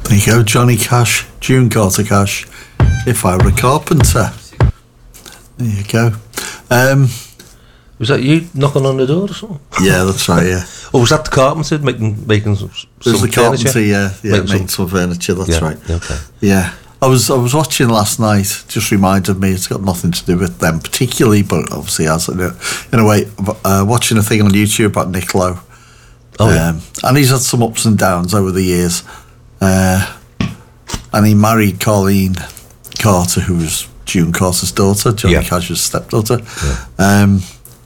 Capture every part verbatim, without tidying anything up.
There you go, Johnny Cash, June Carter Cash. If I Were a Carpenter. There you go. Um, was that you knocking on the door or something? Yeah, that's right. Yeah. Or was that the carpenter making making some, some it was the furniture? carpenter, yeah, yeah, making, making some, some furniture. That's yeah, right. Okay. Yeah, I was I was watching last night. Just reminded me, it's got nothing to do with them particularly, but obviously has in a, in a way. Uh, watching a thing on YouTube about Nick Lowe. Oh, yeah. Um, and he's had some ups and downs over the years. Uh, and he married Colleen Carter, who was June Carter's daughter, Johnny yeah. Cash's stepdaughter. Yeah. Um,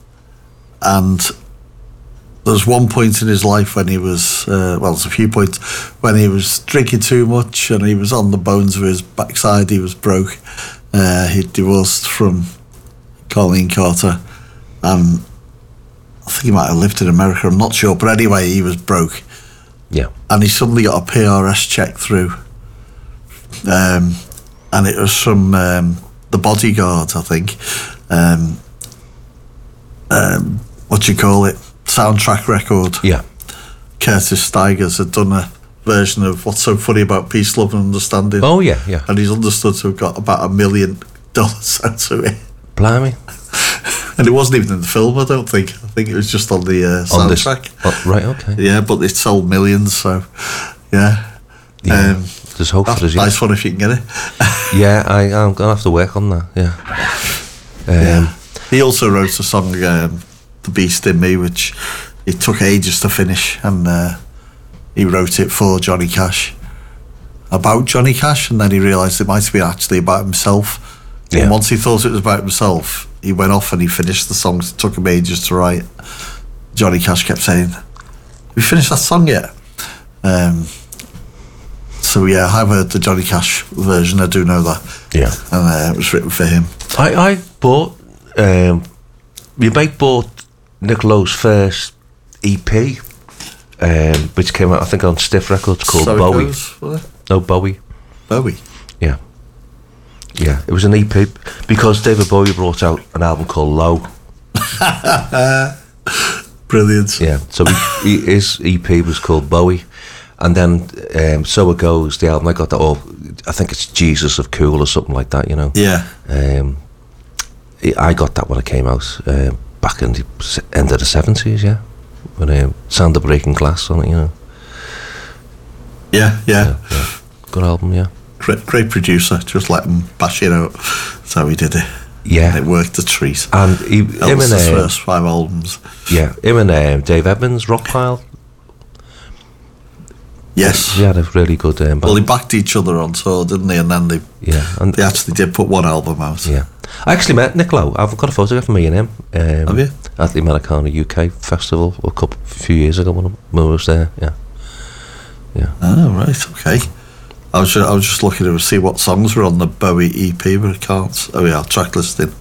and there was one point in his life when he was, uh, well, there's a few points, when he was drinking too much and he was on the bones of his backside, he was broke. Uh, he divorced from Colleen Carter, and I think he might have lived in America, I'm not sure, but anyway, he was broke. Yeah. And he suddenly got a P R S check through, um, and it was from um, The Bodyguard, I think. Um, um, what do you call it? Soundtrack record. Yeah. Curtis Stigers had done a version of What's So Funny About Peace, Love and Understanding. Oh, yeah, yeah. And he's understood to have got about a million dollars out of it. Blimey. And it wasn't even in the film, I don't think. I think it was just on the uh, soundtrack. On this, oh, right, okay. Yeah, but it sold millions, so yeah. yeah um, there's hope that's for us. Nice one if you can get it. yeah, I, I'm going to have to work on that, yeah. Um, yeah. He also wrote a song, um, The Beast in Me, which it took ages to finish, and uh, he wrote it for Johnny Cash, about Johnny Cash, and then he realised it might be actually about himself. Yeah. And once he thought it was about himself, he went off and he finished the song. It took him ages to write. Johnny Cash kept saying, "Have you finished that song yet?" Um, so yeah, I've heard the Johnny Cash version, I do know that. Yeah. And uh, it was written for him. I, I bought, um, my mate bought Nick Lowe's first E P, um, which came out, I think, on Stiff Records, called so Bowie. It goes, was it? No, Bowie. Bowie? Yeah. Yeah, it was an E P, because David Bowie brought out an album called Low. Brilliant. Yeah, so he, he, his E P was called Bowie, and then um, So It Goes, the album, I got that, or I think it's Jesus of Cool or something like that, you know. Yeah. Um, I got that when it came out, uh, back in the end of the seventies, yeah, when um, Sound of Breaking Glass on it, you know. Yeah, yeah. yeah, yeah. Good album, yeah. Great, great producer, just let him bash it out. That's how he did it. Yeah. And it worked a treat. And he, him and his um, first five albums. Yeah, him and um, Dave Edmunds, Rockpile. Yes. They had a really good um, band. Well, they backed each other on tour, didn't they? And then they yeah, and they actually did put one album out. Yeah. I actually met Nick Lowe. I've got a photograph of me and him. Um, Have you? At the Americana U K Festival a couple, a few years ago when I was there, yeah. Yeah. Oh, right, okay. I was just, I was just looking to see what songs were on the Bowie E P, but I can't. Oh yeah, track listing.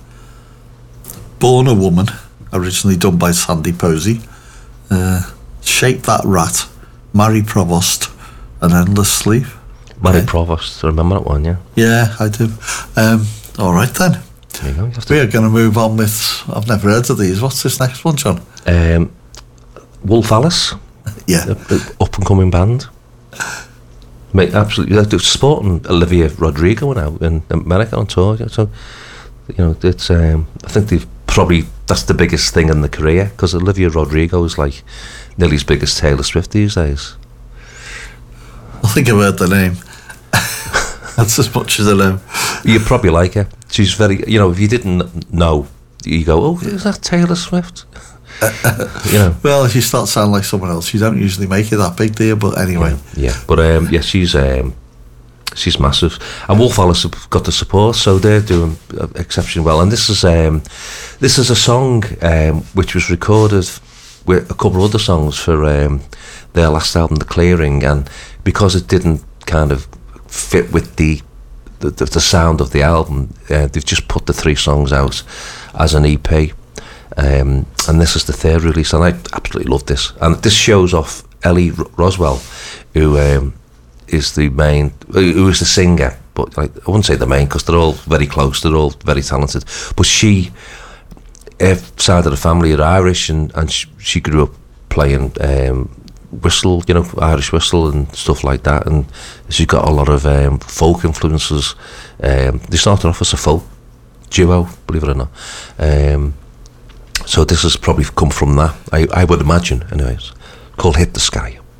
Born a Woman, originally done by Sandy Posey. Uh, Shake That Rat, Mary Provost, and Endless Sleep. Mary okay. Provost, I remember that one, yeah. Yeah, I do. Um, all right then. There you go. You have to we are going to move on with, I've never heard of these. What's this next one, John? Um, Wolf Alice. Yeah. Up and coming band. Mate, absolutely. They're supporting Olivia Rodrigo now in America on tour. So, you know, it's. Um, I think they've probably that's the biggest thing in the career, because Olivia Rodrigo is like nearly as big as Taylor Swift these days. I think I've heard the name. That's as much as I know. You probably like her. She's very. You know, if you didn't know, you go, "Oh, is that Taylor Swift?" You know. Well, if you start sounding like someone else, you don't usually make it that big deal. But anyway, yeah. yeah. But um, yeah, she's um, she's massive, and Wolf Alice have got the support, so they're doing exceptionally well. And this is um, this is a song um, which was recorded with a couple of other songs for um, their last album, The Clearing, and because it didn't kind of fit with the the, the, the sound of the album, uh, they've just put the three songs out as an E P. Um, and this is the third release, and I absolutely love this. And this shows off Ellie R- Roswell, who um, is the main, who is the singer. But like, I wouldn't say the main, because they're all very close. They're all very talented. But she, her side of the family are Irish, and and she, she grew up playing um, whistle, you know, Irish whistle and stuff like that, and she's got a lot of um, folk influences. Um, they started off as a folk duo, believe it or not. Um, so this has probably come from that, I, I would imagine, anyways. Called Hit the Sky.